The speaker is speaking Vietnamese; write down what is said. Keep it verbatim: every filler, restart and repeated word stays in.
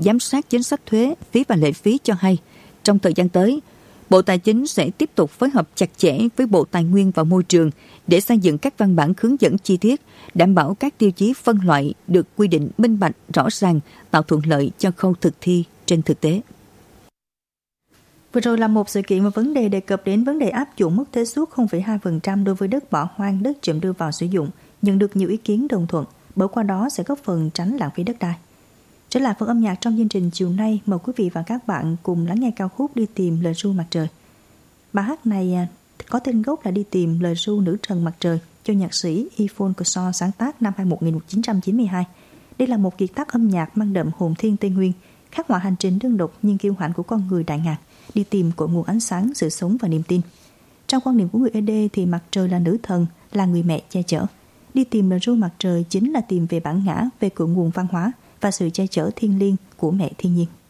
giám sát chính sách thuế, phí và lệ phí cho hay, trong thời gian tới, Bộ Tài chính sẽ tiếp tục phối hợp chặt chẽ với Bộ Tài nguyên và Môi trường để xây dựng các văn bản hướng dẫn chi tiết, đảm bảo các tiêu chí phân loại được quy định minh bạch, rõ ràng, tạo thuận lợi cho khâu thực thi trên thực tế. Vừa rồi là một sự kiện và vấn đề đề cập đến vấn đề áp dụng mức thuế suất không phẩy hai phần trăm đối với đất bỏ hoang, đất chậm đưa vào sử dụng, nhận được nhiều ý kiến đồng thuận, bởi qua đó sẽ góp phần tránh lãng phí đất đai. Trở lại phần âm nhạc trong chương trình chiều nay, mời quý vị và các bạn cùng lắng nghe ca khúc Đi tìm lời ru mặt trời. Bài hát này có tên gốc là Đi tìm lời ru nữ thần mặt trời, do nhạc sĩ Yvonne Kershaw sáng tác năm một nghìn chín trăm chín mươi hai. Đây là một kiệt tác âm nhạc mang đậm hồn thiên Tây Nguyên, khắc họa hành trình đơn độc nhưng kiêu hãnh của con người đại ngàn, đi tìm cội nguồn ánh sáng, sự sống và niềm tin. Trong quan niệm của người ê đê thì mặt trời là nữ thần, là người mẹ che chở. Đi tìm lời ru mặt trời chính là tìm về bản ngã, về cội nguồn văn hóa và sự che chở thiêng liêng của mẹ thiên nhiên.